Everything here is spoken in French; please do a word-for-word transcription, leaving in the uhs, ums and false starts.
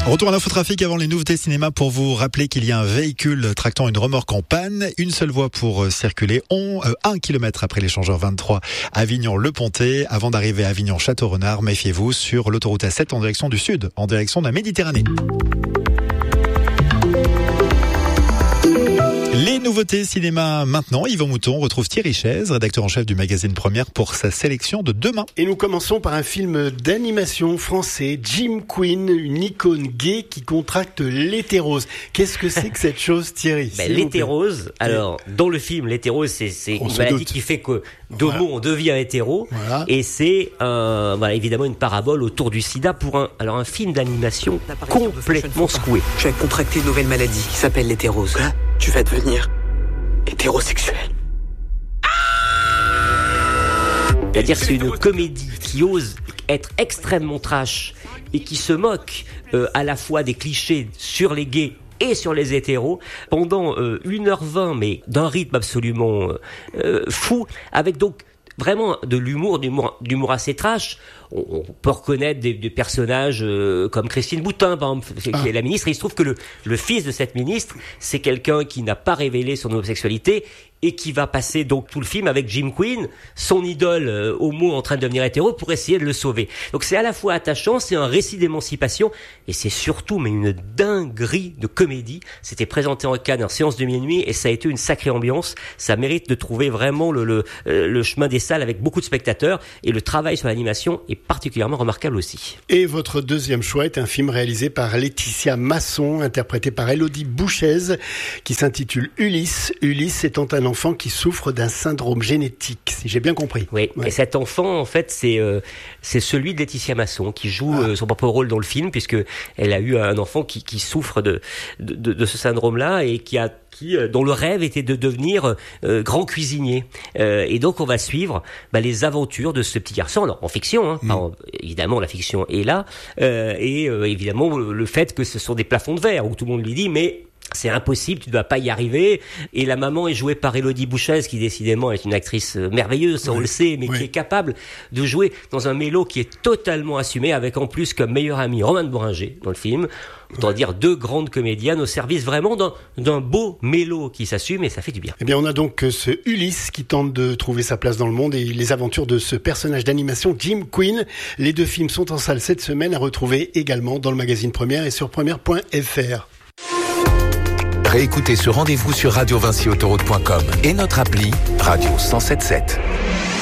Retour à l'infotrafic avant les nouveautés cinéma pour vous rappeler qu'il y a un véhicule tractant une remorque en panne. Une seule voie pour circuler. On, euh, un kilomètre après l'échangeur vingt-trois, Avignon-Le-Pontet. Avant d'arriver à Avignon-Château-Renard, méfiez-vous sur l'autoroute A sept en direction du sud, en direction de la Méditerranée. Les nouveautés cinéma maintenant. Yvan Mouton retrouve Thierry Chaise, rédacteur en chef du magazine Première, pour sa sélection de demain. Et nous commençons par un film d'animation français, Jim Queen, une icône gay qui contracte l'hétérose. Qu'est-ce que c'est que cette chose, Thierry? Ben, l'hétérose, alors, dans le film, l'hétérose, c'est, c'est une maladie doute. qui fait que d'homo, voilà. on devient hétéro. Voilà. Et c'est, euh, voilà, évidemment, une parabole autour du sida pour un, alors, un film d'animation complètement secoué. J'ai contracté une nouvelle maladie qui s'appelle l'hétérose. Hein? Tu vas devenir hétérosexuel. C'est-à-dire c'est une comédie qui ose être extrêmement trash et qui se moque euh, à la fois des clichés sur les gays et sur les hétéros pendant euh, une heure vingt, mais d'un rythme absolument euh, fou, avec donc vraiment de l'humour, d'humour, d'humour assez trash. On, on peut reconnaître des, des personnages euh, comme Christine Boutin, par exemple, qui ah. est la ministre. Et il se trouve que le, le fils de cette ministre, c'est quelqu'un qui n'a pas révélé son homosexualité et qui va passer donc tout le film avec Jim Queen, son idole euh, homo en train de devenir hétéro, pour essayer de le sauver. Donc c'est à la fois attachant, c'est un récit d'émancipation, et c'est surtout mais une dinguerie de comédie. C'était présenté en Cannes en séance de minuit, et ça a été une sacrée ambiance. Ça mérite de trouver vraiment le, le, euh, le chemin des salles avec beaucoup de spectateurs, et le travail sur l'animation est particulièrement remarquable aussi. Et votre deuxième choix est un film réalisé par Laetitia Masson, interprété par Élodie Bouchez, qui s'intitule Ulysse. Ulysse étant un enfant qui souffre d'un syndrome génétique, si j'ai bien compris. Oui, ouais. Et cet enfant, en fait, c'est euh, c'est celui de Laetitia Masson, qui joue ah. euh, son propre rôle dans le film, puisque elle a eu un enfant qui, qui souffre de, de, de, de ce syndrome-là, et qui a qui, dont le rêve était de devenir euh, grand cuisinier. Euh, et donc, on va suivre bah, les aventures de ce petit garçon, alors, en fiction, hein, mmh. Alors, évidemment, la fiction est là, euh, et euh, évidemment, le, le fait que ce sont des plafonds de verre, où tout le monde lui dit, mais c'est impossible, tu ne vas pas y arriver. Et la maman est jouée par Élodie Bouchez, qui décidément est une actrice merveilleuse, ça oui. on le sait, mais oui. qui est capable de jouer dans un mélo qui est totalement assumé, avec en plus comme meilleur ami Romane Bohringer dans le film. Autant dire deux grandes comédiennes au service vraiment d'un, d'un beau mélo qui s'assume, et ça fait du bien. Eh bien, on a donc ce Ulysse qui tente de trouver sa place dans le monde, et les aventures de ce personnage d'animation, Jim Queen. Les deux films sont en salle cette semaine, à retrouver également dans le magazine Première et sur première point f r. Réécoutez ce rendez-vous sur radio vinci autoroute point com et notre appli Radio cent sept sept.